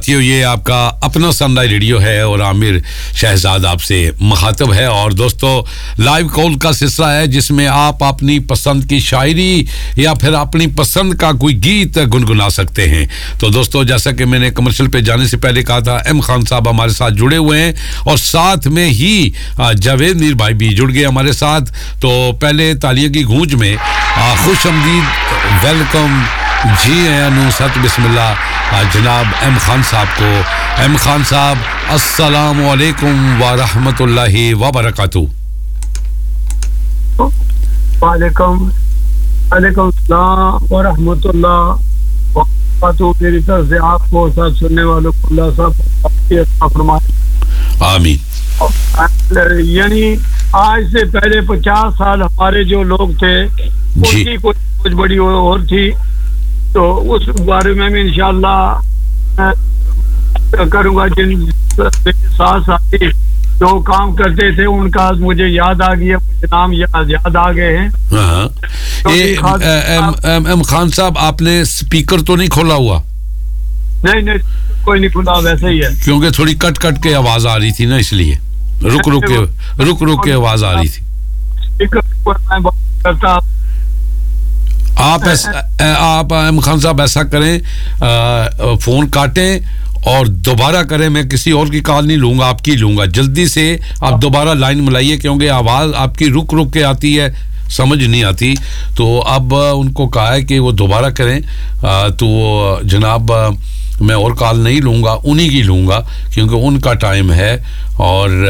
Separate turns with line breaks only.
साथियों ये आपका अपना सनराइज रेडियो है और आमिर शहजाद आपसे मुखातब है और दोस्तों लाइव कॉल का सिलसिला है जिसमें आप अपनी पसंद की शायरी या फिर अपनी पसंद का कोई गीत गुनगुना सकते हैं। तो दोस्तों जैसा कि मैंने कमर्शियल पे जाने से पहले कहा था एम खान साहब हमारे साथ जुड़े हुए हैं और साथ में ही जावेद मीर भाई भी जुड़ गए हमारे साथ। तो पहले तालियों की गूंज में खुशामदीद वेलकम जी अनुसत बिस्मिल्लाह जनाब एम खान साहब को। एम खान साहब अस्सलामु अलैकुम व रहमतुल्लाहि व बरकातहू।
वालेकुम सलाम व रहमतुल्लाह व बरकातहू। मेरी तरफ से आपको सब सुनने वालों को अल्लाह साहब फरमाए आमीन। यानी आज से पहले 50 साल हमारे जो लोग थे उनकी कुछ बड़ी और थी, तो उस बारे में मैं इंशाअल्लाह करूंगा। जिन साथ साथी जो काम करते थे उनका मुझे याद आ गया, मुझे नाम याद आ गए हैं।
एम खान साहब आपने स्पीकर तो नहीं खोला हुआ?
नहीं कोई नहीं खुला, वैसे ही है
क्योंकि थोड़ी कट कट के आवाज आ रही थी ना, इसलिए रुक के आवाज आ रही थी।
स्पीकर पर मैं बात करता
आप एम खान साहब ऐसा करें फोन काटें और दोबारा करें। मैं किसी और की कॉल नहीं लूंगा, आपकी लूंगा। जल्दी से आप दोबारा लाइन मिलाइए क्योंकि आवाज आपकी रुक के आती है, समझ नहीं आती। तो अब उनको कहा है कि वो दोबारा करें। तो जनाब मैं और कॉल नहीं लूंगा, उन्हीं की लूंगा क्योंकि उनका टाइम है और